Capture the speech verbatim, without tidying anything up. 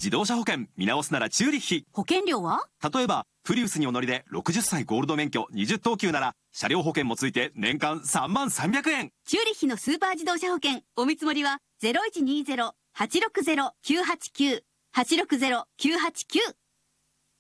自動車保険見直すならチューリッヒ。 保険料は？ 例えばプリウスにお乗りでろくじゅっさいゴールド免許にじゅっとうきゅうなら車両保険もついて年間さんまんさんびゃくえん。 チューリッヒのスーパー自動車保険、お見積もりは ゼロいちにゼロ はちろくゼロ きゅうはちきゅう はちろくゼロ きゅうはちきゅう